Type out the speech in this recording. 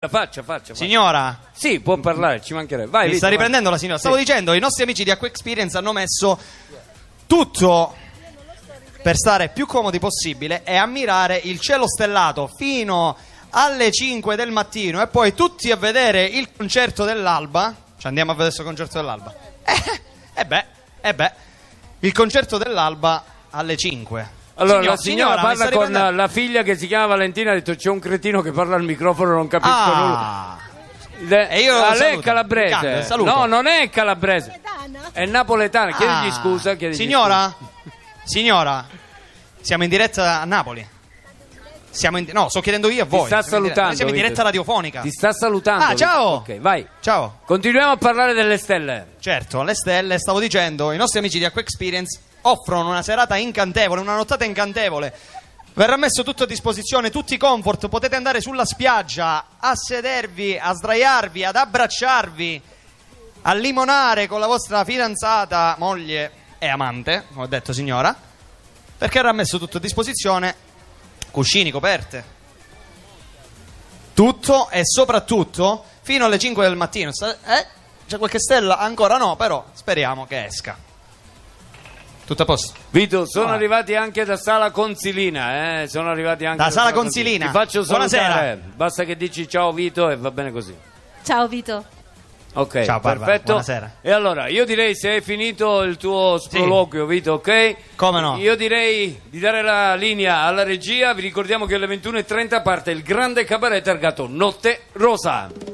Faccia. Signora? Sì, può parlare, ci mancherebbe. Vai, Mi sta riprendendo la signora. Stavo dicendo, i nostri amici di Acqua Experience hanno messo tutto per stare più comodi possibile e ammirare il cielo stellato fino alle 5 del mattino e poi tutti a vedere il concerto dell'alba. Ci andiamo a vedere questo concerto dell'alba? Il concerto dell'alba alle 5. Allora, la signora parla con la figlia che si chiama Valentina, ha detto c'è un cretino che parla al microfono, non capisco nulla. E io lei è calabrese? No, non è calabrese, è napoletana. Chiedigli scusa. Signora, siamo in diretta a Napoli. No, sto chiedendo io a voi. Ti sta salutando. Siamo in diretta radiofonica. Ti sta salutando. Ciao. Ok, vai. Ciao. Continuiamo a parlare delle stelle. Certo, le stelle, stavo dicendo, i nostri amici di Acqua Experience offrono una serata incantevole, una nottata incantevole. Verrà messo tutto a disposizione, tutti i comfort, potete andare sulla spiaggia a sedervi, a sdraiarvi, ad abbracciarvi, a limonare con la vostra fidanzata, moglie e amante, come ho detto signora, perché verrà messo tutto a disposizione, cuscini, coperte, tutto e soprattutto fino alle 5 del mattino. C'è qualche stella? Ancora no, però speriamo che esca. Tutto a posto. Vito, sono arrivati anche da Sala Consilina, sono arrivati anche da Sala Consilina. Ti faccio salutare. Buonasera. Basta che dici ciao Vito e va bene così. Ciao Vito. Ok, ciao, perfetto. Buonasera. E allora, io direi, se hai finito il tuo sproloquio, Vito, ok? Come no? Io direi di dare la linea alla regia. Vi ricordiamo che alle 21:30 parte il grande cabaret targato Notte Rosa.